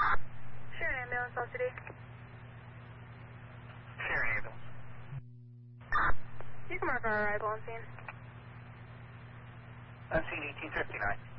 Sharon ambulance, South City. Sharon ambulance. You can mark our arrival on scene. Unseen 1859.